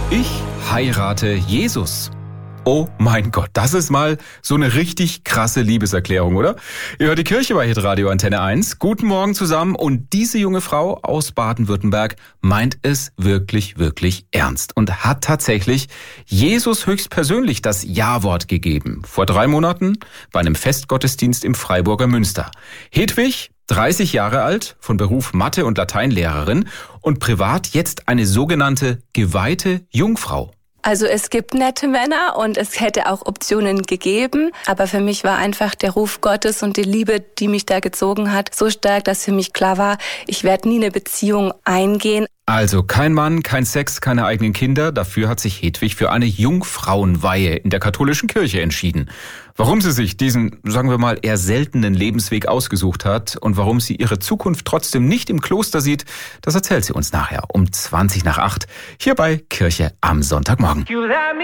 Ich heirate Jesus. Oh mein Gott, das ist mal so eine richtig krasse Liebeserklärung, oder? Ihr hört die Kirche bei Hitradio Antenne 1. Guten Morgen zusammen. Und diese junge Frau aus Baden-Württemberg meint es wirklich, wirklich ernst und hat tatsächlich Jesus höchstpersönlich das Ja-Wort gegeben. Vor 3 Monaten bei einem Festgottesdienst im Freiburger Münster. Hedwig, 30 Jahre alt, von Beruf Mathe- und Lateinlehrerin und privat jetzt eine sogenannte geweihte Jungfrau. Also es gibt nette Männer und es hätte auch Optionen gegeben, aber für mich war einfach der Ruf Gottes und die Liebe, die mich da gezogen hat, so stark, dass für mich klar war, ich werde nie eine Beziehung eingehen. Also kein Mann, kein Sex, keine eigenen Kinder. Dafür hat sich Hedwig für eine Jungfrauenweihe in der katholischen Kirche entschieden. Warum sie sich diesen, sagen wir mal, eher seltenen Lebensweg ausgesucht hat und warum sie ihre Zukunft trotzdem nicht im Kloster sieht, das erzählt sie uns nachher um 7:20 hier bei Kirche am Sonntagmorgen.